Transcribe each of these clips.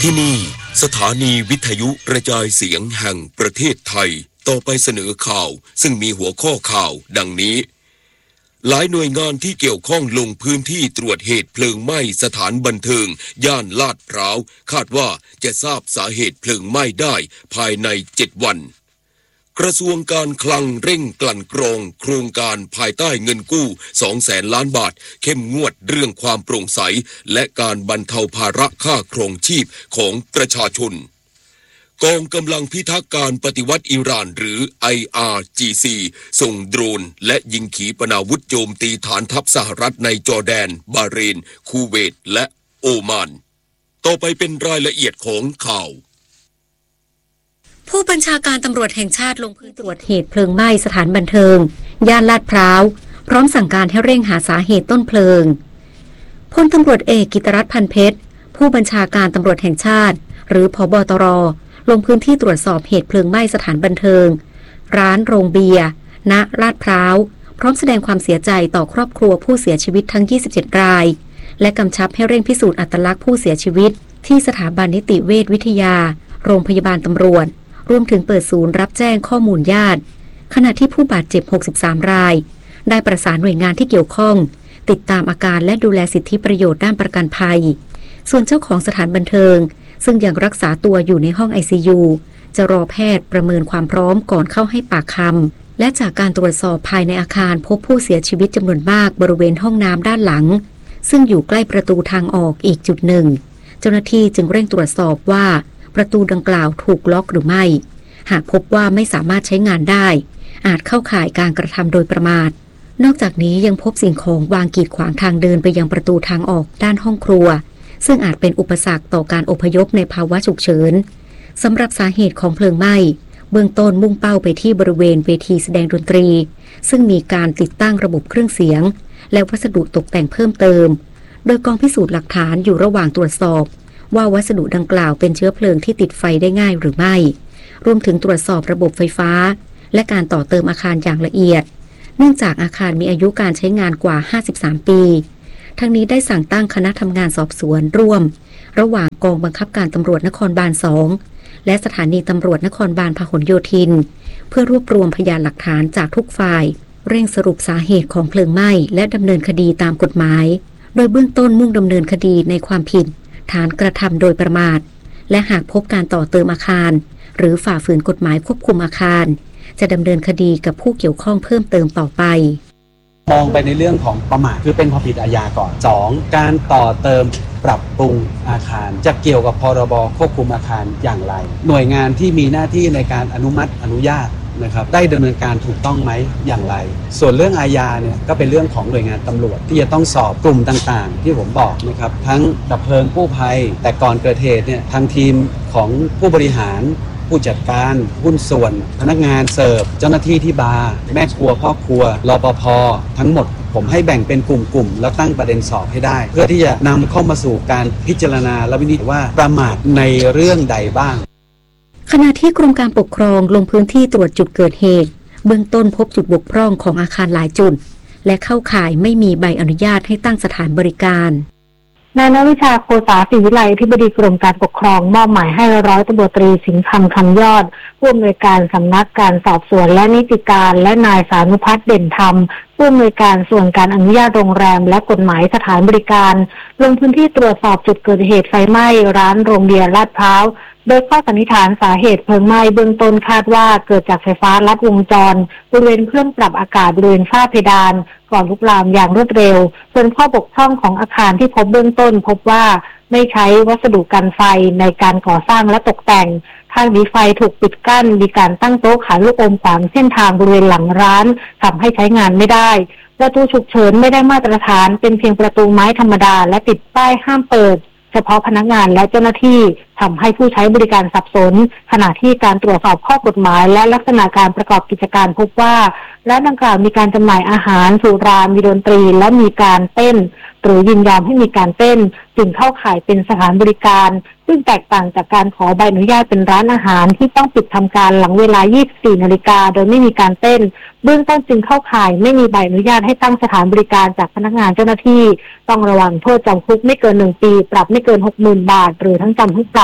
ที่นี่สถานีวิทยุกระจายเสียงแห่งประเทศไทยต่อไปเสนอข่าวซึ่งมีหัวข้อข่าวดังนี้หลายหน่วยงานที่เกี่ยวข้องลงพื้นที่ตรวจเหตุเพลิงไหม้สถานบันเทิงย่านลาดพร้าวคาดว่าจะทราบสาเหตุเพลิงไหม้ได้ภายใน7 วันกระทรวงการคลังเร่งกลั่นกรองโครงการภายใต้เงินกู้200,000 ล้านบาทเข้มงวดเรื่องความโปร่งใสและการบรรเทาภาระค่าครองชีพของประชาชนกองกำลังพิทักษ์การปฏิวัติอิหร่านหรือ IRGC ส่งโดรนและยิงขีปนาวุธโจมตีฐานทัพสหรัฐในจอร์แดนบาห์เรนคูเวตและโอมานต่อไปเป็นรายละเอียดของข่าวผู้บัญชาการตำรวจแห่งชาติลงพื้นที่ตรวจเหตุเพลิงไหม้สถานบันเทิงย่านลาดพร้าวพร้อมสั่งการให้เร่งหาสาเหตุต้นเพลิงพลตำรวจเอกกิตติรัตน์ พันเพชรผู้บัญชาการตำรวจแห่งชาติหรือผบ.ตร.ลงพื้นที่ตรวจสอบเหตุเพลิงไหม้สถานบันเทิงร้านโรงเบียร์ณลาดพร้าวพร้อมแสดงความเสียใจต่อครอบครัวผู้เสียชีวิตทั้ง27 รายและกำชับให้เร่งพิสูจน์อัตลักษณ์ผู้เสียชีวิตที่สถาบันนิติเวชวิทยาโรงพยาบาลตำรวจรวมถึงเปิดศูนย์รับแจ้งข้อมูลญาติขณะที่ผู้บาดเจ็บ63 รายได้ประสานหน่วยงานที่เกี่ยวข้องติดตามอาการและดูแลสิทธิประโยชน์ด้านประกันภัยส่วนเจ้าของสถานบันเทิงซึ่งยังรักษาตัวอยู่ในห้อง ICU จะรอแพทย์ประเมินความพร้อมก่อนเข้าให้ปากคำและจากการตรวจสอบภายในอาคารพบผู้เสียชีวิตจำนวนมากบริเวณห้องน้ำด้านหลังซึ่งอยู่ใกล้ประตูทางออกอีกจุดหนึ่งเจ้าหน้าที่จึงเร่งตรวจสอบว่าประตูดังกล่าวถูกล็อกหรือไม่หากพบว่าไม่สามารถใช้งานได้อาจเข้าข่ายการกระทำโดยประมาทนอกจากนี้ยังพบสิ่งของวางกีดขวางทางเดินไปยังประตูทางออกด้านห้องครัวซึ่งอาจเป็นอุปสรรคต่อการอพยพในภาวะฉุกเฉินสำหรับสาเหตุของเพลิงไหม้เบื้องต้นมุ่งเป้าไปที่บริเวณเวทีแสดงดนตรีซึ่งมีการติดตั้งระบบเครื่องเสียงและวัสดุตกแต่งเพิ่มเติมโดยกองพิสูจน์หลักฐานอยู่ระหว่างตรวจสอบว่าวัสดุดังกล่าวเป็นเชื้อเพลิงที่ติดไฟได้ง่ายหรือไม่รวมถึงตรวจสอบระบบไฟฟ้าและการต่อเติมอาคารอย่างละเอียดเนื่องจากอาคารมีอายุการใช้งานกว่า53 ปีทั้งนี้ได้สั่งตั้งคณะทำงานสอบสวนร่วมระหว่างกองบังคับการตำรวจนครบาล2และสถานีตำรวจนครบาลพหลโยธินเพื่อรวบรวมพยานหลักฐานจากทุกฝ่ายเร่งสรุปสาเหตุของเพลิงไหม้และดำเนินคดีตามกฎหมายโดยเบื้องต้นมุ่งดำเนินคดีในความผิดฐานกระทำโดยประมาทและหากพบการต่อเติมอาคารหรือฝ่าฝืนกฎหมายควบคุมอาคารจะดำเนินคดีกับผู้เกี่ยวข้องเพิ่มเติมต่อไปมองไปในเรื่องของประมาทคือเป็นความผิดอาญาก่อน 2. การต่อเติมปรับปรุงอาคารจะเกี่ยวกับพรบควบคุมอาคารอย่างไรหน่วยงานที่มีหน้าที่ในการอนุมัติอนุญาตนะครับได้ดำเนินการถูกต้องไหมอย่างไรส่วนเรื่องอาญาเนี่ยก็เป็นเรื่องของหน่วยงานตำรวจที่จะต้องสอบกลุ่มต่างๆที่ผมบอกนะครับทั้งดับเพลิงกู้ภัยแต่ก่อนเกิดเหตุเนี่ยทางทีมของผู้บริหารผู้จัดการหุ้นส่วนพนักงานเสิร์ฟเจ้าหน้าที่ที่บาร์แม่ครัวพ่อครัวรปภ.ทั้งหมดผมให้แบ่งเป็นกลุ่มๆแล้วตั้งประเด็นสอบให้ได้เพื่อที่จะนำเข้ามาสู่การพิจารณาและวินิจฉัยว่าประมาทในเรื่องใดบ้างขณะที่กรมการปกครองลงพื้นที่ตรวจจุดเกิดเหตุเบื้องต้นพบจุดบกพร่องของอาคารหลายจุดและเข้าข่ายไม่มีใบอนุญาตให้ตั้งสถานบริการนายณวิชาโคสาศรีวิไลอธิบดีกรมการปกครองมอบหมายให้ร้อยตำรวจตรีสิงห์คำยอดผู้อำนวยการสำนักการสอบสวนและนิติการและนายสานุพัฒน์เด่นธรรมผู้อำนวยการส่วนการอนุญาตโรงแรมและกฎหมายสถานบริการลงพื้นที่ตรวจสอบจุดเกิดเหตุไฟไหม้ร้านโรงเบียร์ลาดพร้าวโดยข้อสันนิษฐานสาเหตุเพลิงไหม้เบื้องต้นคาดว่าเกิดจากไฟฟ้าลัดวงจรบริเวณเครื่องปรับอากาศบริเวณฝ้าเพดานก่อนลุกลามอย่างรวดเร็วส่วนข้อบกพร่องของอาคารที่พบเบื้องต้นพบว่าไม่ใช้วัสดุกันไฟในการก่อสร้างและตกแต่งทางหนีไฟถูกปิดกั้นมีการตั้งโต๊ะขายลูกอมขวางเส้นทางบริเวณหลังร้านทำให้ใช้งานไม่ได้ประตูฉุกเฉินไม่ได้มาตรฐานเป็นเพียงประตูไม้ธรรมดาและติดป้ายห้ามเปิดเฉพาะพนักงานและเจ้าหน้าที่ทำให้ผู้ใช้บริการสับสนขณะที่การตรวจสอบข้อกฎหมายและลักษณะการประกอบกิจการพบว่าและดังกล่าวมีการจำหน่ายอาหารสุรามีดนตรีและมีการเต้นหรือยินยอมให้มีการเต้นจึงเข้าข่ายเป็นสถานบริการซึ่งแตกต่างจากการขอใบอนุญาตเป็นร้านอาหารที่ต้องปิดทำการหลังเวลา 24 นาฬิกาโดยไม่มีการเต้นเบื้องต้นจึงเข้าข่ายไม่มีใบอนุญาตให้ตั้งสถานบริการจากพนักงานเจ้าหน้าที่ต้องระวังโทษจำคุกไม่เกิน1 ปีปรับไม่เกิน 60,000 บาทหรือทั้งจำทั้งปรับ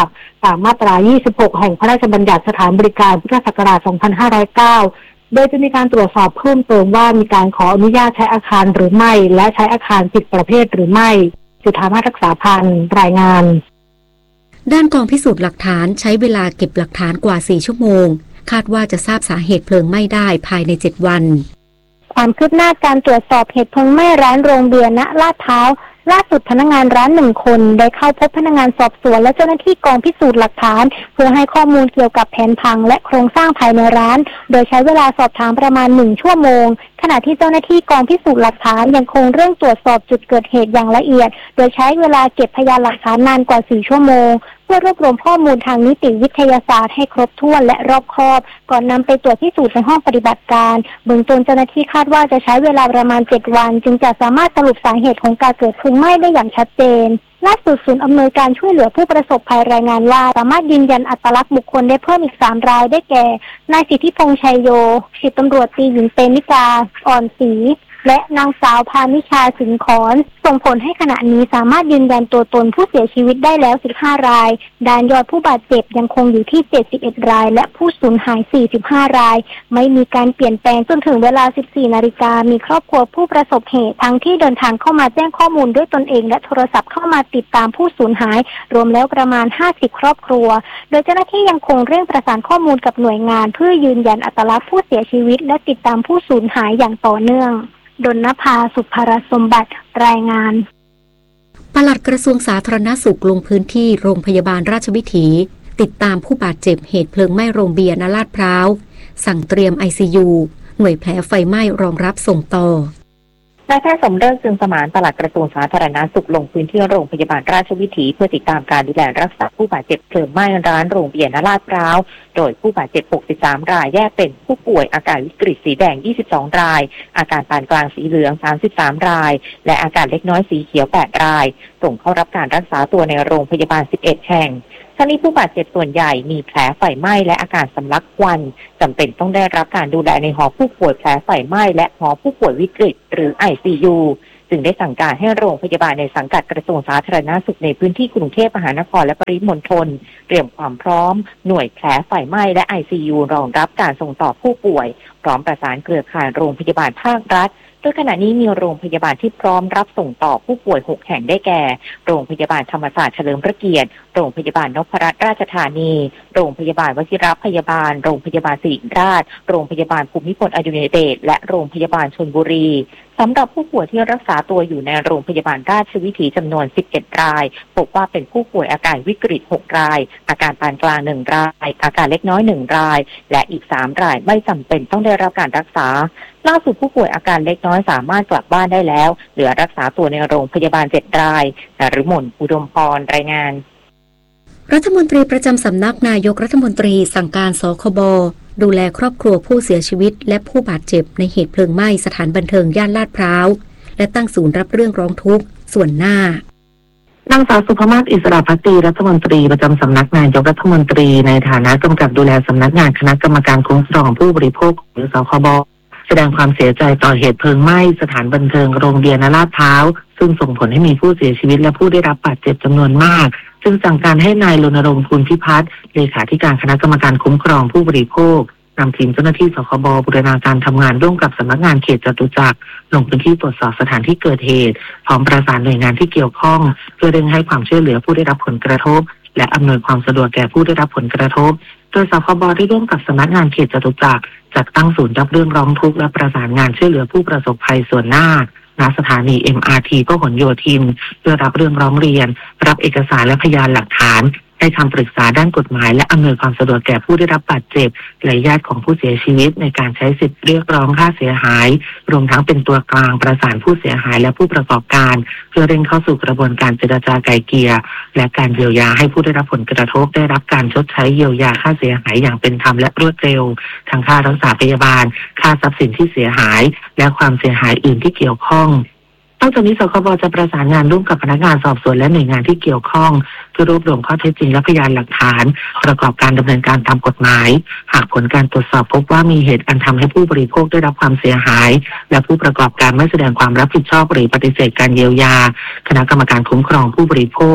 ศัพท์ตามมาตรา 26 แห่งพระราชบัญญัติสถานบริการพุทธศักราช 2509 โดยจะมีการตรวจสอบเพิ่มเติมว่ามีการขออนุญาตใช้อาคารหรือไม่และใช้อาคารผิดประเภทหรือไม่จุฑามาศรักษาพันธ์รายงานด้านกองพิสูจน์หลักฐานใช้เวลาเก็บหลักฐานกว่า4ชั่วโมงคาดว่าจะทราบสาเหตุเพลิงไหม้ได้ภายใน7วันความคืบหน้าการตรวจสอบเหตุเพลิงไหม้ร้านโรงเบียร์ณลาดพร้าวล่าสุดพนักงานร้าน1 คนได้เข้าพบพนักงานสอบสวนและเจ้าหน้าที่กองพิสูจน์หลักฐานเพื่อให้ข้อมูลเกี่ยวกับแผนพังและโครงสร้างภายในร้านโดยใช้เวลาสอบถามประมาณ1 ชั่วโมงขณะที่เจ้าหน้าที่กองพิสูจน์หลักฐานยังคงเร่งตรวจสอบจุดเกิดเหตุอย่างละเอียดโดยใช้เวลาเก็บพยานหลักฐานนานกว่า4 ชั่วโมงเพื่อรวบรวมข้อมูลทางนิติวิทยาศาสตร์ให้ครบถ้วนและรอบคอบก่อนนำไปตรวจพิสูจน์ในห้องปฏิบัติการเบื้องต้นเจ้าหน้าที่คาดว่าจะใช้เวลาประมาณ7 วันจึงจะสามารถสรุปสาเหตุของการเกิดเพลิงไหม้ได้อย่างชัดเจนล่าสุดศูนย์อำนวยการช่วยเหลือผู้ประสบภัยรายงานว่าสามารถยืนยันอัตลักษณ์บุคคลได้เพิ่มอีก3 รายได้แก่นายสิทธิพงษ์ชัยโย10 ตำรวจตรีหญิงเปมิกาอ่อนศรีและนางสาวพานิชาสิงขอนส่งผลให้ขณะนี้สามารถยืนยันตัวตนผู้เสียชีวิตได้แล้ว15 รายด้านยอดผู้บาดเจ็บยังคงอยู่ที่71 รายและผู้สูญหาย45 รายไม่มีการเปลี่ยนแปลงจนถึงเวลา 14 นาฬิกามีครอบครัวผู้ประสบเหตุทั้งที่เดินทางเข้ามาแจ้งข้อมูลด้วยตนเองและโทรศัพท์เข้ามาติดตามผู้สูญหายรวมแล้วประมาณ50 ครอบครัวโดยเจ้าหน้าที่ยังคงเร่งประสานข้อมูลกับหน่วยงานเพื่อยืนยันอัตลักษณ์ผู้เสียชีวิตและติดตามผู้สูญหายอย่างต่อเนื่องดลนภา สุภรสมบัติรายงานปลัดกระทรวงสาธารณสุขลงพื้นที่โรงพยาบาลราชวิถีติดตามผู้บาดเจ็บเหตุเพลิงไหม้โรงเบียร์ณลาดพร้าวสั่งเตรียม ICU หน่วยแผลไฟไหม้รองรับส่งต่อนายแพทย์สมฤกษ์จึงสมานปลัดกระทรวงสาธารณสุขลงพื้นที่โรงพยาบาลราชวิถีเพื่อติดตามการดูแลรักษาผู้บาดเจ็บเพลิงไหม้ร้านโรงเบียร์ณลาดพร้าวโดยผู้บาดเจ็บ63 รายแยกเป็นผู้ป่วยอาการวิกฤตสีแดง22 รายอาการปานกลางสีเหลือง33 รายและอาการเล็กน้อยสีเขียว8 รายส่งเข้ารับการรักษาตัวในโรงพยาบาล11 แห่งทั้งนี้ผู้บาดเจ็บส่วนใหญ่มีแผลไฟไหม้และอาการสำลักควันจำเป็นต้องได้รับการดูแลในหอผู้ป่วยแผลไฟไหม้และหอผู้ป่วยวิกฤตหรือ ICU จึงได้สั่งการให้โรงพยาบาลในสังกัดกระทรวงสาธารณสุขในพื้นที่กรุงเทพมหานครและปริมณฑลเตรียมความพร้อมหน่วยแผลไฟไหม้และ ICU รองรับการส่งต่อผู้ป่วยพร้อมประสานเครือข่ายโรงพยาบาลภาครัฐโดยขณะนี้มีโรงพยาบาลที่พร้อมรับส่งต่อผู้ป่วย6 แห่งได้แก่โรงพยาบาลธรรมศาสตร์เฉลิมพระเกียรติโรงพยาบาลนพรัตน์ราชธานีโรงพยาบาลวชิรพยาบาลโรงพยาบาลศิริราชโรงพยาบาลภูมิพลอดุลยเดชและโรงพยาบาลชลบุรีสำหรับผู้ป่วยที่รักษาตัวอยู่ในโรงพยาบาลราชวิถีจำนวน11 รายพบว่าเป็นผู้ป่วยอาการวิกฤต6 รายอาการปานกลาง1 รายอาการเล็กน้อย1 รายและอีก3 รายไม่จำเป็นต้องได้รับการรักษาล่าสุดผู้ป่วยอาการเล็กน้อยสามารถกลับบ้านได้แล้วเหลือรักษาตัวในโรงพยาบาล7 รายนฤมลอุดมพรรายงานรัฐมนตรีประจำสำนักนายกรัฐมนตรีสั่งการสคบดูแลครอบครัวผู้เสียชีวิตและผู้บาดเจ็บในเหตุเพลิงไหม้สถานบันเทิงย่านลาดพร้าวและตั้งศูนย์รับเรื่องร้องทุกข์ส่วนหน้านางสาวสุภมาศอิสระภักดีรัฐมนตรีประจำสำนักนายกรัฐมนตรีในฐานะกำกับดูแลสำนักงานคณะกรรมการคุ้มครองผู้บริโภคหรือสคบแสดงความเสียใจต่อเหตุเพลิงไหม้สถานบันเทิงโรงเบียร์ณลาดพร้าวซึ่งส่งผลให้มีผู้เสียชีวิตและผู้ได้รับบาดเจ็บจำนวนมากจึงสั่งการให้นายรณรงค์ ภูลพิพัฒน์เลขาธิการคณะกรรมการคุ้มครองผู้บริโภคนำทีมเจ้าหน้าที่สคบบูรณาการทำงานร่วมกับสำนักงานเขตจตุจักรลงพื้นที่ตรวจสอบสถานที่เกิดเหตุพร้อมประสานหน่วยงานที่เกี่ยวข้องเพื่อเร่งให้ความช่วยเหลือผู้ได้รับผลกระทบและอำนวยความสะดวกแก่ผู้ได้รับผลกระทบโดยสคบได้ร่วมกับสำนักงานเขตจตุจักรจัดตั้งศูนย์รับเรื่องร้องทุกข์และประสานงานช่วยเหลือผู้ประสบภัยส่วนหน้าณสถานี MRT พหลโยธินเพื่อรับเรื่องร้องเรียนรับเอกสารและพยานหลักฐานให้คำปรึกษาด้านกฎหมายและอำนวยความสะดวกแก่ผู้ได้รับบาดเจ็บและญาติของผู้เสียชีวิตในการใช้สิทธิเรียกร้องค่าเสียหายรวมทั้งเป็นตัวกลางประสานผู้เสียหายและผู้ประกอบการเพื่อเร่งเข้าสู่กระบวนการเจรจาไกล่เกลี่ยและการเยียวยาให้ผู้ได้รับผลกระทบได้รับการชดใช้เยียวยาค่าเสียหายอย่างเป็นธรรมและรวดเร็วทั้งค่ารักษาพยาบาลค่าทรัพย์สินที่เสียหายและความเสียหายอื่นที่เกี่ยวข้องนอกจากนี้สคบจะประสานงานร่วมกับพนักงานสอบสวนและหน่วยงานที่เกี่ยวข้องเพื่อรวบรวมข้อเท็จจริงและพยานหลักฐานประกอบการดำเนินการตามกฎหมายหากผลการตรวจสอบพบว่ามีเหตุอันทำให้ผู้บริโภคได้รับความเสียหายและผู้ประกอบการไม่แสดงความรับผิดชอบหรือปฏิเสธการเยียวยาคณะกรรมการคุ้มครองผู้บริโภค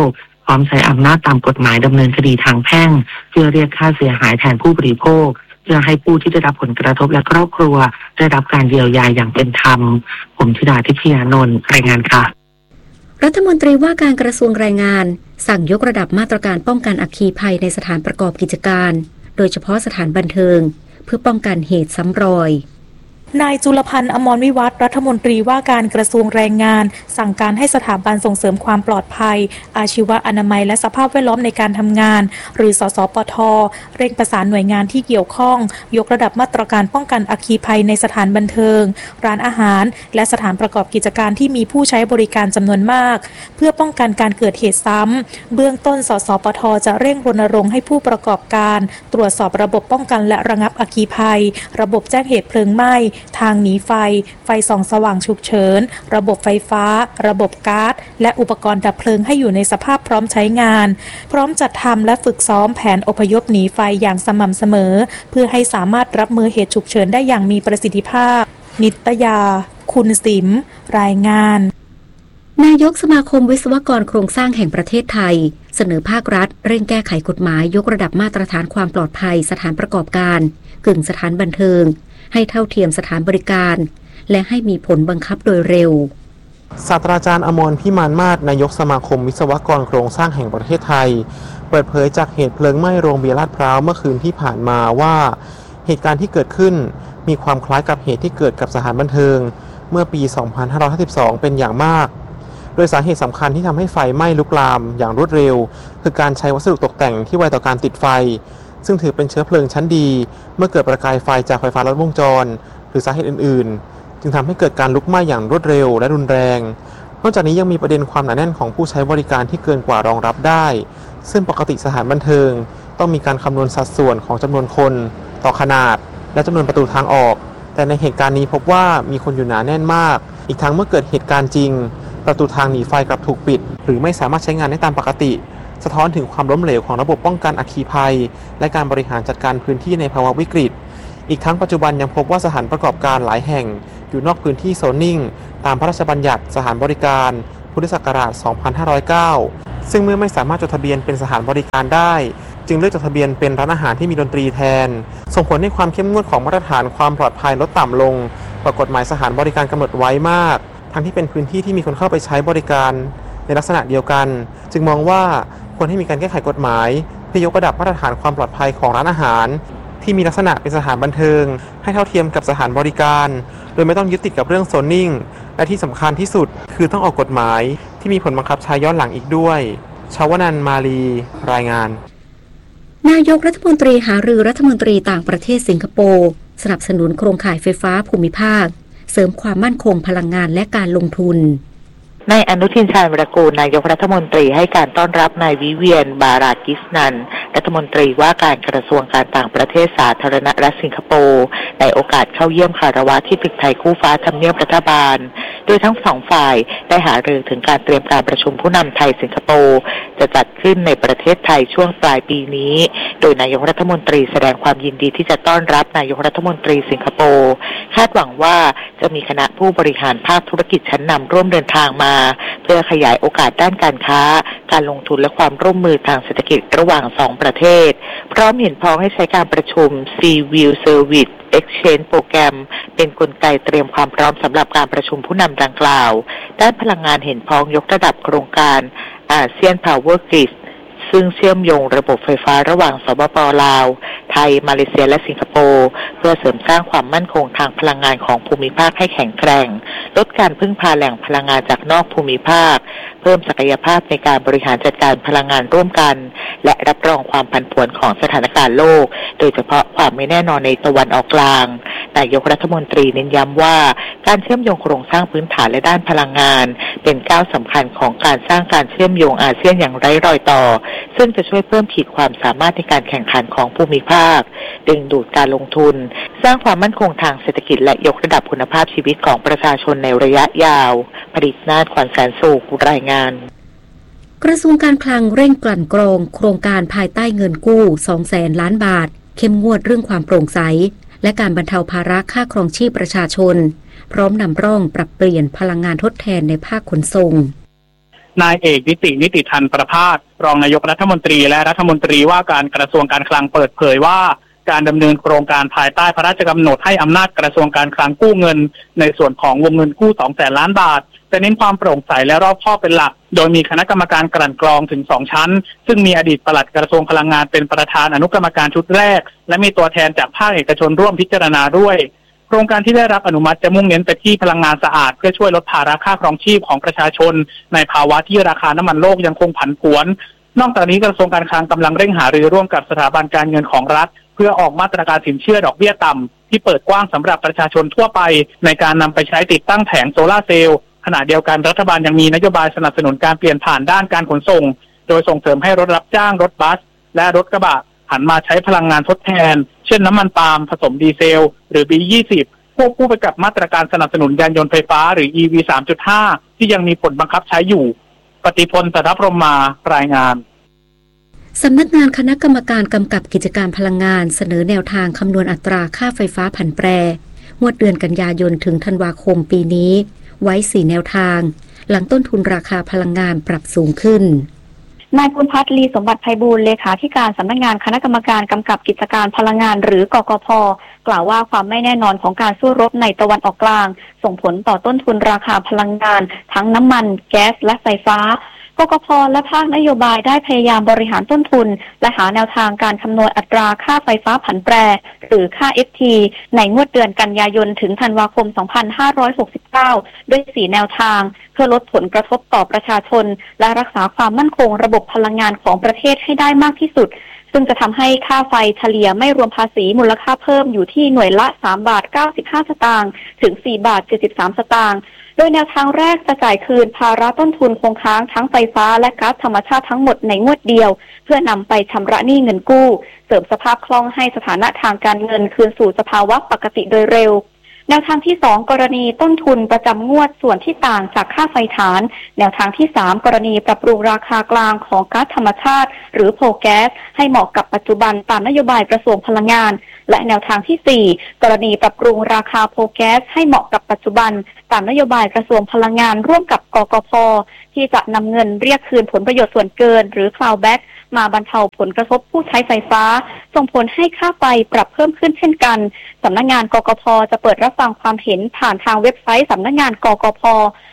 พร้อมใช้อำนาจตามกฎหมายดำเนินคดีทางแพ่งเพื่อเรียกค่าเสียหายแทนผู้บริโภคเพื่อให้ผู้ที่ได้รับผลกระทบและครอบครัวได้รับการเยียวยาอย่างเป็นธรรมผมธิดาทิพยานนท์รายงานค่ะรัฐมนตรีว่าการกระทรวงแรงงานสั่งยกระดับมาตรการป้องกันอัคคีภัยในสถานประกอบกิจการโดยเฉพาะสถานบันเทิงเพื่อป้องกันเหตุซ้ำรอยนายจุลพันธ์อมรวิวัฒน์รัฐมนตรีว่าการกระทรวงแรงงานสั่งการให้สถาบันส่งเสริมความปลอดภัยอาชีวะอนามัยและสภาพแวดล้อมในการทำงานหรือสสปท.เร่งประสานหน่วยงานที่เกี่ยวข้องยกระดับมาตรการป้องกันอัคคีภัยในสถานบันเทิงร้านอาหารและสถานประกอบกิจการที่มีผู้ใช้บริการจำนวนมากเพื่อป้องกันการเกิดเหตุซ้ำเบื้องต้นสสปท.จะเร่งรณรงค์ให้ผู้ประกอบการตรวจสอบระบบป้องกันและระงับอัคคีภัยระบบแจ้งเหตุเพลิงไหม้ทางหนีไฟส่องสว่างฉุกเฉินระบบไฟฟ้าระบบก๊าซและอุปกรณ์ดับเพลิงให้อยู่ในสภาพพร้อมใช้งานพร้อมจัดทำและฝึกซ้อมแผนอพยพหนีไฟอย่างสม่ำเสมอเพื่อให้สามารถรับมือเหตุฉุกเฉินได้อย่างมีประสิทธิภาพนิตยาคุณสิมรายงานนายกสมาคมวิศวกรโครงสร้างแห่งประเทศไทยเสนอภาครัฐเร่งแก้ไขกฎหมายยกระดับมาตรฐานความปลอดภัยสถานประกอบการกึ่งสถานบันเทิงให้เท่าเทียมสถานบริการและให้มีผลบังคับโดยเร็วศาสตราจารย์อมรพิมานมาศนายกสมาคมวิศวกรโครงสร้างแห่งประเทศไทยเปิดเผยจากเหตุเพลิงไหม้โรงเบียร์ลาดพร้าวเมื่อคืนที่ผ่านมาว่าเหตุการณ์ที่เกิดขึ้นมีความคล้ายกับเหตุที่เกิดกับสถานบันเทิงเมื่อปี 2552 เป็นอย่างมากโดยสาเหตุสำคัญที่ทำให้ไฟไหม้ลุกลามอย่างรวดเร็วคือการใช้วัสดุตกแต่งที่ไวต่อการติดไฟซึ่งถือเป็นเชื้อเพลิงชั้นดีเมื่อเกิดประกายไฟจากไฟฟ้าลัดวงจรหรือสาเหตุอื่นๆจึงทำให้เกิดการลุกไหม้อย่างรวดเร็วและรุนแรงนอกจากนี้ยังมีประเด็นความหนาแน่นของผู้ใช้บริการที่เกินกว่ารองรับได้ซึ่งปกติสถานบันเทิงต้องมีการคำนวณสัดส่วนของจำนวนคนต่อขนาดและจำนวนประตูทางออกแต่ในเหตุการณ์นี้พบว่ามีคนอยู่หนาแน่นมากอีกทั้งเมื่อเกิดเหตุการณ์จริงประตูทางหนีไฟกลับถูกปิดหรือไม่สามารถใช้งานได้ตามปกติสะท้อนถึงความล้มเหลวของระบบป้องกันอัคคีภัยและการบริหารจัดการพื้นที่ในภาวะวิกฤตอีกทั้งปัจจุบันยังพบว่าสถานประกอบการหลายแห่งอยู่นอกพื้นที่โซนนิ่งตามพระราชบัญญัติสถานบริการพุทธศักราช 2509 ซึ่งเมื่อไม่สามารถจดทะเบียนเป็นสถานบริการได้จึงเลือกจดทะเบียนเป็นร้านอาหารที่มีดนตรีแทนส่งผลให้ความเข้มงวดของมาตรฐานความปลอดภัยลดต่ำลงกว่ากฎหมายสถานบริการกำหนดไว้มากทั้งที่เป็นพื้นที่ที่มีคนเข้าไปใช้บริการในลักษณะเดียวกันจึงมองว่าควรให้มีการแก้ไขกฎหมายเพื่อยกระดับมาตรฐานความปลอดภัยของร้านอาหารที่มีลักษณะเป็นสถานบันเทิงให้เท่าเทียมกับสถานบริการโดยไม่ต้องยึดติดกับเรื่องโซนนิ่งและที่สำคัญที่สุดคือต้องออกกฎหมายที่มีผลบังคับใช้ย้อนหลังอีกด้วยชาวนันท์มาลีรายงานนายกรัฐมนตรีหารือรัฐมนตรีต่างประเทศสิงคโปร์สนับสนุนโครงข่ายไฟฟ้าภูมิภาคเสริมความมั่นคงพลังงานและการลงทุนนายอนุทินชาญวิรากูลนายกรัฐมนตรีให้การต้อนรับนายวิเวียนบารากิสนันรัฐมนตรีว่าการกระทรวงการต่างประเทศสาธารณรัฐสิงคโปร์ในโอกาสเข้าเยี่ยมคารวะที่ตึกไทยคู่ฟ้าทำเนียบรัฐบาลโดยทั้งสองฝ่ายได้หารือถึงการเตรียมการประชุมผู้นำไทยสิงคโปร์จะจัดขึ้นในประเทศไทยช่วงปลายปีนี้โดยนายกรัฐมนตรีแสดงความยินดีที่จะต้อนรับนายกรัฐมนตรีสิงคโปร์คาดหวังว่าจะมีคณะผู้บริหารภาคธุรกิจชั้นนำร่วมเดินทางมาเพื่อขยายโอกาสด้านการค้าการลงทุนและความร่วมมือทางเศรษฐกิจระหว่างสองประเทศพร้อมเห็นพ้องให้ใช้การประชุม Sea-View Service Exchange โปรแกรมเป็นกลไกเตรียมความพร้อมสำหรับการประชุมผู้นำดังกล่าวด้านพลังงานเห็นพ้องยกระดับโครงการอาเซียน Power Grid ซึ่งเชื่อมโยงระบบไฟฟ้าระหว่างสปป.ลาวไทยมาเลเซียและสิงคโปร์เพื่อเสริมสร้างความมั่นคงทางพลังงานของภูมิภาคให้แข็งแกร่งลดการพึ่งพาแหล่งพลังงานจากนอกภูมิภาคเพิ่มศักยภาพในการบริหารจัดการพลังงานร่วมกันและรับรองความผันผวนของสถานการณ์โลกโดยเฉพาะความไม่แน่นอนในตะวันออกกลางนายกรัฐมนตรีเน้นย้ำว่าการเชื่อมโยงโครงสร้างพื้นฐานและด้านพลังงานเป็นก้าวสำคัญของการสร้างการเชื่อมโยงอาเซียนอย่างไร้รอยต่อซึ่งจะช่วยเพิ่มขีดความสามารถในการแข่งขันของภูมิภาคดึงดูดการลงทุนสร้างความมั่นคงทางเศรษฐกิจและยกระดับคุณภาพชีวิตของประชาชนในระยะยาวผลิตนาฏขวัญแสนสุขรายงานกระทรวงการคลังเร่งกลั่นกรองโครงการภายใต้เงินกู้ 200,000 ล้านบาทเข้มงวดเรื่องความโปร่งใสและการบรรเทาภาระค่าครองชีพประชาชนพร้อมนำร่องปรับเปลี่ยนพลังงานทดแทนในภาคขนส่งนายเอกนิติธันประภาสรองนายกรัฐมนตรีและรัฐมนตรีว่าการกระทรวงการคลังเปิดเผยว่าการดำเนินโครงการภายใต้พระราชกำหนดให้อำนาจกระทรวงการคลังกู้เงินในส่วนของวงเงินกู้ 200,000 ล้านบาทจะเน้นความโปร่งใสและรอบคอบเป็นหลักโดยมีคณะกรรมการกลั่นกรองถึง2ชั้นซึ่งมีอดีตปลัดกระทรวงพลังงานเป็นประธานอนุกรรมการชุดแรกและมีตัวแทนจากภาคเอกชนร่วมพิจารณาด้วยโครงการที่ได้รับอนุมัติจะมุ่งเน้นไปที่พลังงานสะอาดเพื่อช่วยลดภาระค่าครองชีพของประชาชนในภาวะที่ราคาน้ำมันโลกยังคงผันผวนนอกจากนี้กระทรวงการคลังกำลังเร่งหารือร่วมกับสถาบันการเงินของรัฐเพื่อออกมาตรการสินเชื่อดอกเบี้ยต่ำที่เปิดกว้างสำหรับประชาชนทั่วไปในการนำไปใช้ติดตั้งแผงโซลาร์เซลล์ขณะเดียวกันรัฐบาลยังมีนโยบายสนับสนุนการเปลี่ยนผ่านด้านการขนส่งโดยส่งเสริมให้รถรับจ้างรถบัสและรถกระบะหันมาใช้พลังงานทดแทนเช่นน้ำมันปาล์มผสมดีเซลหรือ B20 ควบคู่ไปกับมาตรการสนับสนุนยานยนต์ไฟฟ้าหรือ EV 3.5 ที่ยังมีผลบังคับใช้อยู่ปฏิพล สัทธพรหมารายงานสำนักงานคณะกรรมการกำกับกิจการพลังงานเสนอแนวทางคำนวณอัตราค่าไฟฟ้าผันแปรงวดเดือนกันยายนถึงธันวาคมปีนี้ไว้4แนวทางหลังต้นทุนราคาพลังงานปรับสูงขึ้นนายภูมิพัฒน์ ลีสมบัติไพบูลย์เลขาธิการสำนักงานคณะกรรมการกำกับกิจการพลังงานหรือกกพ.กล่าวว่าความไม่แน่นอนของการสู้รบในตะวันออกกลางส่งผลต่อต้นทุนราคาพลังงานทั้งน้ำมันแก๊สและไฟฟ้ากกพ.และภาคนโยบายได้พยายามบริหารต้นทุนและหาแนวทางการคำนวณอัตราค่าไฟฟ้าผันแปรหรือค่า FT ในงวดเดือนกันยายนถึงธันวาคม 2569 ด้วย4แนวทางเพื่อลดผลกระทบต่อประชาชนและรักษาความมั่นคงระบบพลังงานของประเทศให้ได้มากที่สุดซึ่งจะทำให้ค่าไฟเฉลี่ยไม่รวมภาษีมูลค่าเพิ่มอยู่ที่หน่วยละ3 บาท 95 สตางค์ถึง4 บาท 73 สตางค์โดยแนวทางแรกจะจ่ายคืนภาระต้นทุนคงค้างทั้งไฟฟ้าและก๊าซธรรมชาติทั้งหมดในงวดเดียวเพื่อนำไปชำระหนี้เงินกู้เสริมสภาพคล่องให้สถานะทางการเงินคืนสู่สภาวะปกติโดยเร็วแนวทางที่2กรณีต้นทุนประจำงวดส่วนที่ต่างจากค่าไฟฐานแนวทางที่3กรณีปรับปรุงราคากลางของก๊าซธรรมชาติหรือโพลแก๊สให้เหมาะกับปัจจุบันตามนโยบายกระทรวงพลังงานและแนวทางที่4กรณีปรับปรุงราคาโพลแก๊สให้เหมาะกับปัจจุบันตามนโยบายกระทรวงพลังงานร่วมกับกกพ.ที่จะนำเงินเรียกคืนผลประโยชน์ส่วนเกินหรือ clawback มาบรรเทาผลกระทบผู้ใช้ไฟฟ้าส่งผลให้ค่าไฟปรับเพิ่มขึ้นเช่นกันสำนักงานกกพ.จะเปิดรับฟังความเห็นผ่านทางเว็บไซต์สำนักงานกกพ.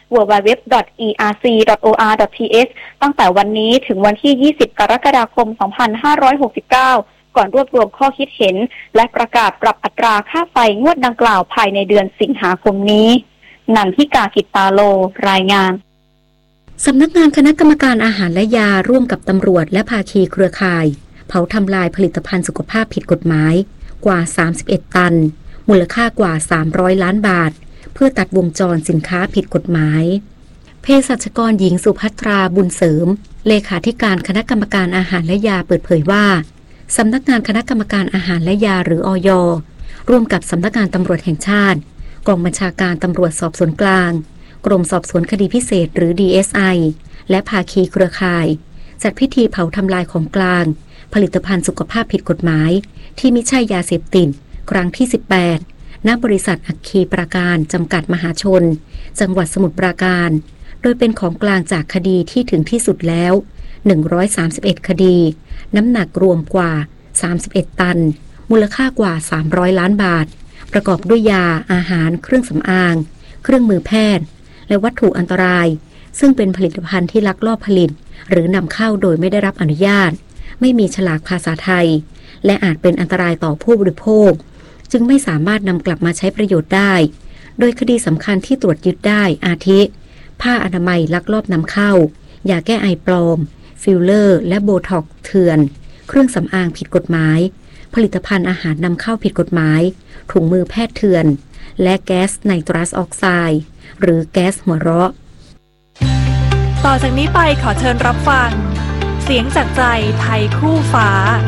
www.erc.or.th ตั้งแต่วันนี้ถึงวันที่ 20 กรกฎาคม 2569 ก่อนรวบรวมข้อคิดเห็นและประกาศปรับอัตราค่าไฟงวดดังกล่าวภายในเดือนสิงหาคมนี้นันทิกา กิตตาโลรายงานสำนักงานคณะกรรมการอาหารและยาร่วมกับตำรวจและภาคีเครือข่ายเผาทำลายผลิตภัณฑ์สุขภาพผิดกฎหมายกว่า31ตันมูลค่ากว่า300ล้านบาทเพื่อตัดวงจรสินค้าผิดกฎหมายเภสัชกรหญิงสุภัทราบุญเสริมเลขาธิการคณะกรรมการอาหารและยาเปิดเผยว่าสำนักงานคณะกรรมการอาหารและยาหรืออย.ร่วมกับสำนักงานตำรวจแห่งชาติกองบัญชาการตำรวจสอบสวนกลางกรมสอบสวนคดีพิเศษหรือ DSI และภาคีเครือข่ายจัดพิธีเผาทำลายของกลางผลิตภัณฑ์สุขภาพผิดกฎหมายที่มิใช่ยาเสพติดครั้งที่18ณบริษัทอัคคีปราการจำกัดมหาชนจังหวัดสมุทรปราการโดยเป็นของกลางจากคดีที่ถึงที่สุดแล้ว131คดีน้ำหนักรวมกว่า31ตันมูลค่ากว่า300ล้านบาทประกอบด้วยยาอาหารเครื่องสำอางเครื่องมือแพทย์และวัตถุอันตรายซึ่งเป็นผลิตภัณฑ์ที่ลักลอบผลิตหรือนำเข้าโดยไม่ได้รับอนุญาตไม่มีฉลากภาษาไทยและอาจเป็นอันตรายต่อผู้บริโภคจึงไม่สามารถนำกลับมาใช้ประโยชน์ได้โดยคดีสำคัญที่ตรวจยึดได้อาทิผ้าอนามัยลักลอบนำเข้ายาแก้ไอปลอมฟิลเลอร์และโบท็อกซ์เถื่อนเครื่องสำอางผิดกฎหมายผลิตภัณฑ์อาหารนำเข้าผิดกฎหมายถุงมือแพทย์เถื่อนและแก๊สไนตรัสออกไซด์หรือแก๊สหัวเราะต่อจากนี้ไปขอเชิญรับฟังเสียงจากใจไทยคู่ฟ้า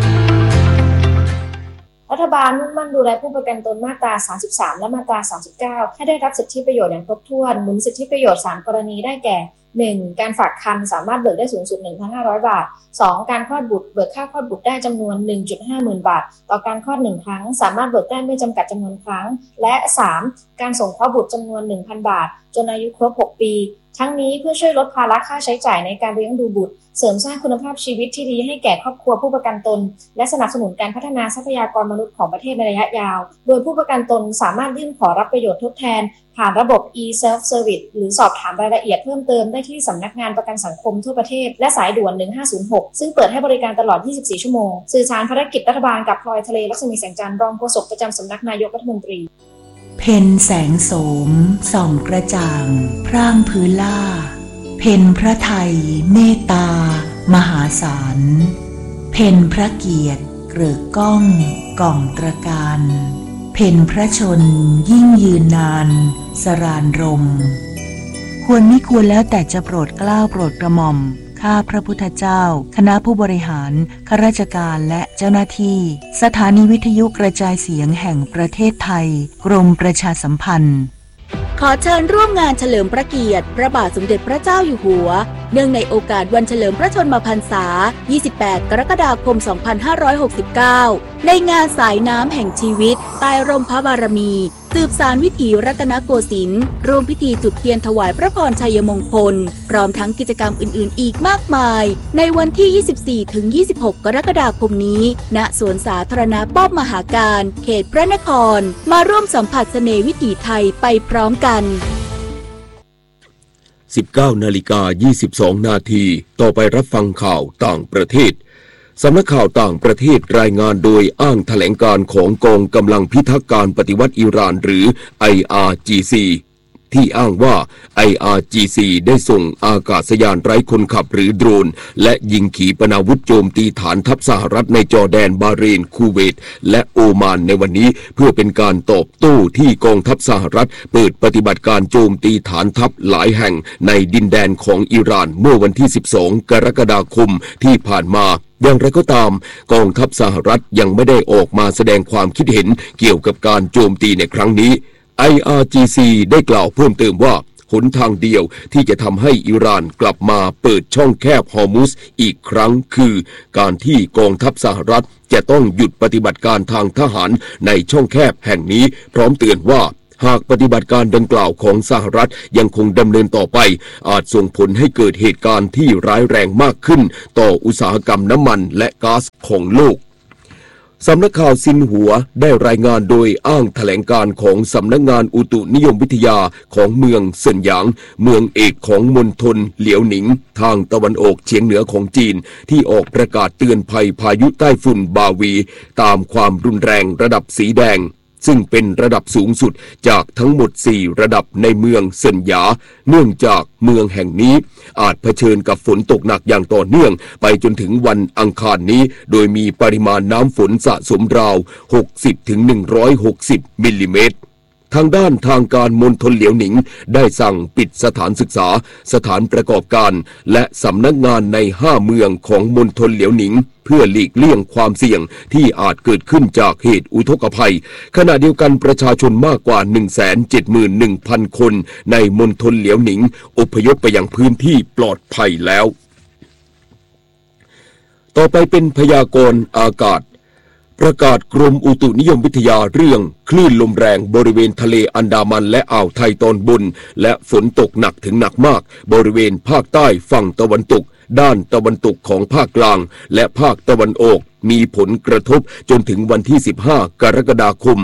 รัฐบาลมุ่งมั่นดูแลผู้ประกันตนมาตรา33และมาตรา39ให้ได้รับสิทธิประโยชน์อย่างครบถ้วนหนุนสิทธิประโยชน์3กรณีได้แก่ 1. การฝากครรภ์สามารถเบิกได้สูงสุด 1,500 บาท 2. การคลอดบุตรเบิกค่าคลอดบุตรได้จำนวน 1.5 หมื่นบาทต่อการคลอด1ครั้งสามารถเบิกได้ไม่จำกัดจำนวนครั้งและ 3. การส่งเคราะห์บุตรจำนวน 1,000 บาทจนอายุครบ6ปีทั้งนี้เพื่อช่วยลดภาระค่าใช้จ่ายในการเลี้ยงดูบุตรเสริมสร้างคุณภาพชีวิตที่ดีให้แก่ครอบครัวผู้ประกันตนและสนับสนุนการพัฒนาทรัพยากรมนุษย์ของประเทศในระยะยาวโดยผู้ประกันตนสามารถยื่นขอรับประโยชน์ทดแทนผ่านระบบ e-self service หรือสอบถามรายละเอียดเพิ่มเติมได้ที่สำนักงานประกันสังคมทั่วประเทศและสายด่วน1506ซึ่งเปิดให้บริการตลอด24ชั่วโมงสื่อสารภารกิจรัฐบาลกับพลอยทะเลลักษมีแสงจันทร์รองโฆษกประจำสำนักนายกรัฐมนตรีเพ็ญแสงโสมส่องกระจ่างพร่างพื้นล่าเพ็ญพระไทยเมตตามหาศาลเพ็ญพระเกียรติเกริกก้องก่องตระการเพ็ญพระชนยิ่งยืนนานสรานรมควรไม่ควรแล้วแต่จะโปรดเกล้าโปรดกระหม่อมข้าพระพุทธเจ้าคณะผู้บริหารข้าราชการและเจ้าหน้าที่สถานีวิทยุกระจายเสียงแห่งประเทศไทยกรมประชาสัมพันธ์ขอเชิญร่วมงานเฉลิมพระเกียรติพระบาทสมเด็จพระเจ้าอยู่หัวเนื่องในโอกาสวันเฉลิมพระชนมพรรษา 28 กรกฎาคม 2569 ในงานสายน้ำแห่งชีวิตใต้ร่มพระบารมีสืบสานวิถีรัตนโกสินทร์ร่วมพิธีจุดเทียนถวายพระพรชัยมงคลพร้อมทั้งกิจกรรมอื่นๆอีกมากมายในวันที่ 24-26 กรกฎาคมนี้ณสวนสาธารณะป้อมมหาการเขตพระนครมาร่วมสัมผัสเสน่ห์วิถีไทยไปพร้อมกัน 19:22 นาทีต่อไปรับฟังข่าวต่างประเทศสำนักข่าวต่างประเทศรายงานโดยอ้างแถลงการของกองกำลังพิทักษ์การปฏิวัติอิหร่านหรือ IRGC ที่อ้างว่า IRGC ได้ส่งอากาศยานไร้คนขับหรือโดรนและยิงขีปนาวุธโจมตีฐานทัพสหรัฐในจอร์แดนบาห์เรนคูเวตและโอมานในวันนี้เพื่อเป็นการตอบโต้ที่กองทัพสหรัฐเปิดปฏิบัติการโจมตีฐานทัพหลายแห่งในดินแดนของอิหร่านเมื่อวันที่ 12 กรกฎาคมที่ผ่านมาอย่างไรก็ตามกองทัพสหรัฐยังไม่ได้ออกมาแสดงความคิดเห็นเกี่ยวกับการโจมตีในครั้งนี้ IRGC ได้กล่าวเพิ่มเติมว่าหนทางเดียวที่จะทำให้อิหร่านกลับมาเปิดช่องแคบฮอร์มุซอีกครั้งคือการที่กองทัพสหรัฐจะต้องหยุดปฏิบัติการทางทหารในช่องแคบแห่งนี้พร้อมเตือนว่าหากปฏิบัติการดังกล่าวของสหรัฐยังคงดำเนินต่อไปอาจส่งผลให้เกิดเหตุการณ์ที่ร้ายแรงมากขึ้นต่ออุตสาหกรรมน้ำมันและก๊าซของโลกสำนักข่าวซินหัวได้รายงานโดยอ้างแถลงการของสำนักงานอุตุนิยมวิทยาของเมืองเซินหยางเมืองเอกของมณฑลเหลียวหนิงทางตะวันออกเฉียงเหนือของจีนที่ออกประกาศเตือนภัยพายุใต้ฝุ่นบาวีตามความรุนแรงระดับสีแดงซึ่งเป็นระดับสูงสุดจากทั้งหมด4ระดับในเมืองเซินหยาเนื่องจากเมืองแห่งนี้อาจเผชิญกับฝนตกหนักอย่างต่อเนื่องไปจนถึงวันอังคารนี้โดยมีปริมาณน้ำฝนสะสมราว 60-160 มิลลิเมตรทางด้านทางการมณฑลเหลียวหนิงได้สั่งปิดสถานศึกษาสถานประกอบการและสำนักงานใน5เมืองของมณฑลเหลียวหนิงเพื่อหลีกเลี่ยงความเสี่ยงที่อาจเกิดขึ้นจากเหตุอุทกภัยขณะเดียวกันประชาชนมากกว่า 171,000 คนในมณฑลเหลียวหนิงอพยพไปยังพื้นที่ปลอดภัยแล้วต่อไปเป็นพยากรณ์อากาศประกาศกรมอุตุนิยมวิทยาเรื่องคลื่นลมแรงบริเวณทะเลอันดามันและอ่าวไทยตอนบนและฝนตกหนักถึงหนักมากบริเวณภาคใต้ฝั่งตะวันตกด้านตะวันตกของภาคกลางและภาคตะวันออกมีผลกระทบจนถึงวันที่15 กรกฎาคม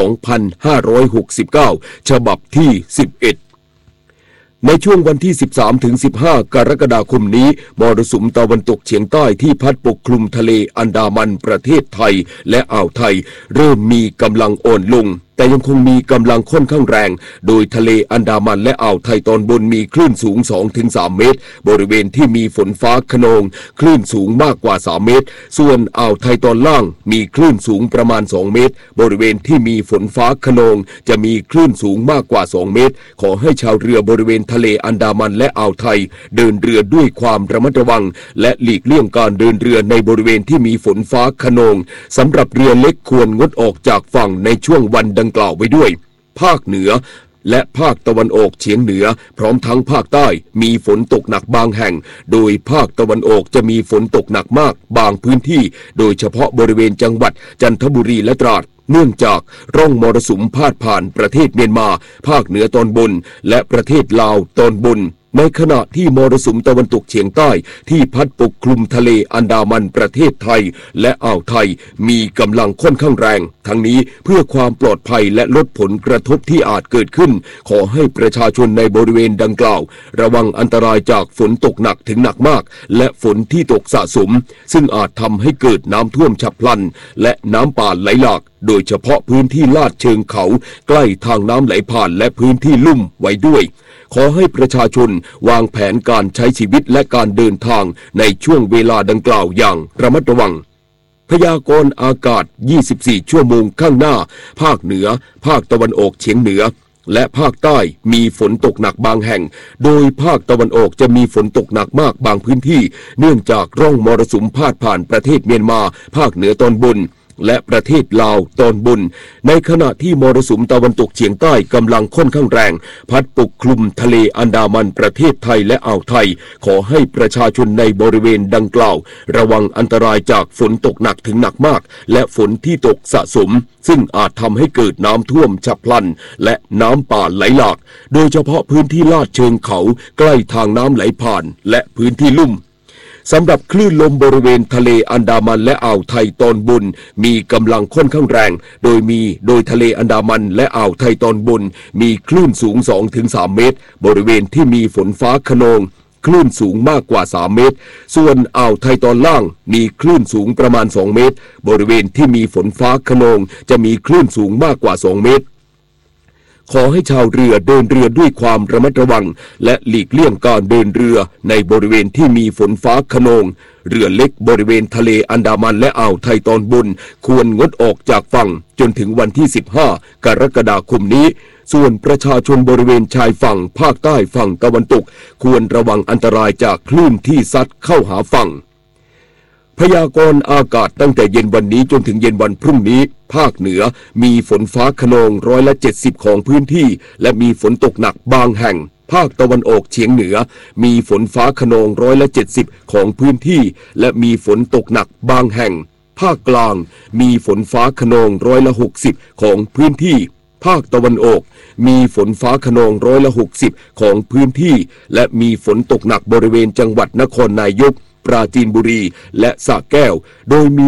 2569 ฉบับที่ 11ในช่วงวันที่ 13-15 กรกฎาคมนี้มรสุมตะวันตกเฉียงใต้ที่พัดปกคลุมทะเลอันดามันประเทศไทยและอ่าวไทยเริ่มมีกำลังอ่อนลงแต่ยังคงมีกำลังค่อนข้างแรงโดยทะเลอันดามันและอ่าวไทยตอนบนมีคลื่นสูง 2-3 เมตรบริเวณที่มีฝนฟ้าคะนองคลื่นสูงมากกว่า3 เมตรส่วนอ่าวไทยตอนล่างมีคลื่นสูงประมาณ2 เมตรบริเวณที่มีฝนฟ้าคะนองจะมีคลื่นสูงมากกว่า2 เมตรขอให้ชาวเรือบริเวณทะเลอันดามันและอ่าวไทยเดินเรือด้วยความระมัดระวังและหลีกเลี่ยงการเดินเรือในบริเวณที่มีฝนฟ้าคะนองสำหรับเรือเล็กควรงดออกจากฝั่งในช่วงวันดังกล่าวไว้ด้วยภาคเหนือและภาคตะวันออกเฉียงเหนือพร้อมทั้งภาคใต้มีฝนตกหนักบางแห่งโดยภาคตะวันออกจะมีฝนตกหนักมากบางพื้นที่โดยเฉพาะบริเวณจังหวัดจันทบุรีและตราดเนื่องจากร่องมรสุมพาดผ่านประเทศเมียนมาภาคเหนือตอนบนและประเทศลาวตอนบนในขณะที่มรสุมตะวันตกเฉียงใต้ที่พัดปกคลุมทะเลอันดามันประเทศไทยและอ่าวไทยมีกำลังค่อนข้างแรงทั้งนี้เพื่อความปลอดภัยและลดผลกระทบที่อาจเกิดขึ้นขอให้ประชาชนในบริเวณดังกล่าวระวังอันตรายจากฝนตกหนักถึงหนักมากและฝนที่ตกสะสมซึ่งอาจทำให้เกิดน้ำท่วมฉับพลันและน้ำป่าไหลหลากโดยเฉพาะพื้นที่ลาดเชิงเขาใกล้ทางน้ำไหลผ่านและพื้นที่ลุ่มไว้ด้วยขอให้ประชาชนวางแผนการใช้ชีวิตและการเดินทางในช่วงเวลาดังกล่าวอย่างระมัดระวังพยากรณ์อากาศ 24 ชั่วโมงข้างหน้าภาคเหนือภาคตะวันออกเฉียงเหนือและภาคใต้มีฝนตกหนักบางแห่งโดยภาคตะวันออกจะมีฝนตกหนักมากบางพื้นที่เนื่องจากร่องมรสุมพาดผ่านประเทศเมียนมาภาคเหนือตอนบนและประเทศลาวตอนบนในขณะที่มรสุมตะวันตกเฉียงใต้กำลังค่อนข้างแรงพัดปกคลุมทะเลอันดามันประเทศไทยและอ่าวไทยขอให้ประชาชนในบริเวณดังกล่าวระวังอันตรายจากฝนตกหนักถึงหนักมากและฝนที่ตกสะสมซึ่งอาจทำให้เกิดน้ำท่วมฉับพลันและน้ำป่าไหลหลากโดยเฉพาะพื้นที่ลาดเชิงเขาใกล้ทางน้ำไหลผ่านและพื้นที่ลุ่มสำหรับคลื่นลมบริเวณทะเลอันดามันและอ่าวไทยตอนบนมีกำลังค่อนข้างแรงโดยทะเลอันดามันและอ่าวไทยตอนบนมีคลื่นสูง 2-3 เมตรบริเวณที่มีฝนฟ้าคะนองคลื่นสูงมากกว่า3 เมตรส่วนอ่าวไทยตอนล่างมีคลื่นสูงประมาณ2 เมตรบริเวณที่มีฝนฟ้าคะนองจะมีคลื่นสูงมากกว่า2 เมตรขอให้ชาวเรือเดินเรือด้วยความระมัดระวังและหลีกเลี่ยงการเดินเรือในบริเวณที่มีฝนฟ้าคะนองเรือเล็กบริเวณทะเลอันดามันและอ่าวไทยตอนบนควรงดออกจากฝั่งจนถึงวันที่15 กรกฎาคมนี้ส่วนประชาชนบริเวณชายฝั่งภาคใต้ฝั่งตะวันตกควรระวังอันตรายจากคลื่นที่ซัดเข้าหาฝั่งพยากรณ์อากาศตั้งแต่เย็นวันนี้จนถึงเย็นวันพรุ่งนี้ภาคเหนือมีฝนฟ้าคะนอง70%ของพื้นที่และมีฝนตกหนักบางแห่งภาคตะวันออกเฉียงเหนือมีฝนฟ้าคะนอง70%ของพื้นที่และมีฝนตกหนักบางแห่งภาคกลางมีฝนฟ้าคะนอง60%ของพื้นที่ภาคตะวันออกมีฝนฟ้าคะนอง60%ของพื้นที่และมีฝนตกหนักบริเวณจังหวัดนครนายกปราจีนบุรีและสระแก้วโดยมี